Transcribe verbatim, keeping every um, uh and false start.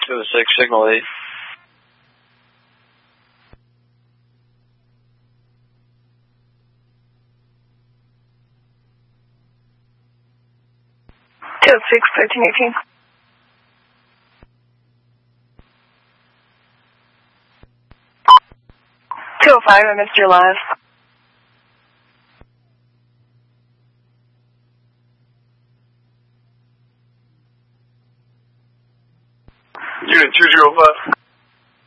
seven six, signal eight. two oh six, thirteen eighteen. two oh five, I missed your live. Unit two zero five.